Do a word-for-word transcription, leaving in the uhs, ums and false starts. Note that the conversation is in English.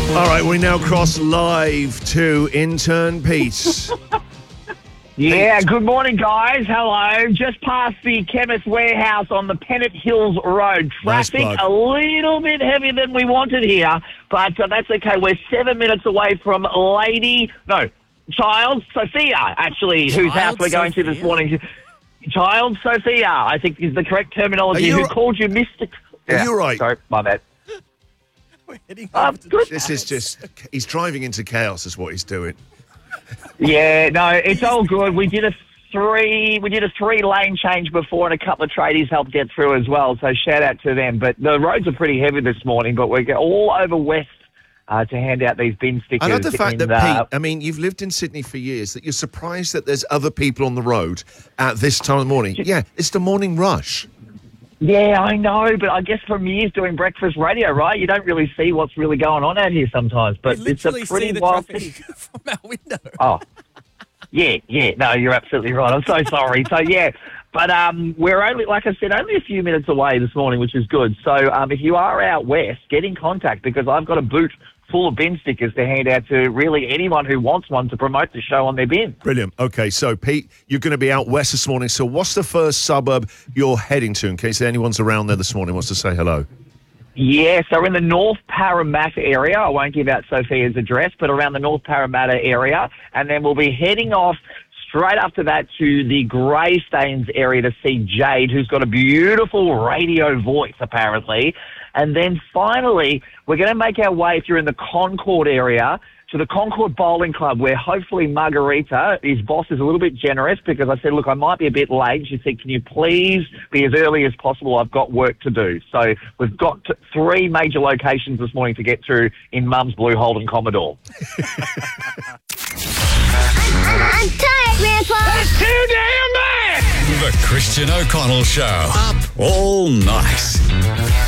All right, we now cross live to intern Pete. Yeah, good morning, guys. Hello. Just past the Chemist Warehouse on the Pennant Hills Road. Nice Traffic plug. a little bit heavier than we wanted here, but uh, that's okay. We're seven minutes away from Lady, no, Child Sophia, actually, whose Child house we're going to this Sophia? morning. Child Sophia, I think is the correct terminology. Are you- Who called you Mister Are you right? Sorry, my bad. We're heading Um, over to good. This is just, he's driving into chaos is what he's doing. Yeah, no, it's all good. We did a three, we did a three lane change before, and a couple of tradies helped get through as well. So shout out to them. But the roads are pretty heavy this morning. But we're all over west uh, to hand out these bin stickers. I love the fact in, that, uh, Pete, I mean, you've lived in Sydney for years, that you're surprised that there's other people on the road at this time of the morning. Yeah, it's the morning rush. Yeah, I know, but I guess from years doing breakfast radio, right? You don't really see what's really going on out here sometimes. But We it's a literally pretty see the wild traffic city. from our window. Oh, yeah, yeah. No, you're absolutely right. I'm so sorry. So, yeah, but um, we're only, like I said, only a few minutes away this morning, which is good. So um, if you are out west, get in contact because I've got a boot full of bin stickers to hand out to really anyone who wants one to promote the show on their bin. Brilliant. Okay, so Pete, you're going to be out west this morning. So what's the first suburb you're heading to in case anyone's around there this morning wants to say hello? Yeah, so we're in the North Parramatta area. I won't give out Sophia's address, but around the North Parramatta area. And then we'll be heading off straight after that to the Greystanes area to see Jade, who's got a beautiful radio voice, apparently. And then finally, we're going to make our way, if you're in the Concord area, to the Concord Bowling Club, where hopefully Margarita, his boss, is a little bit generous because I said, look, I might be a bit late. She said, can you please be as early as possible? I've got work to do. So we've got t- three major locations this morning to get through in Mum's Blue Holden Commodore. I'm tired, Grandpa. That's too damn bad! The Christian O'Connell Show. Up all night.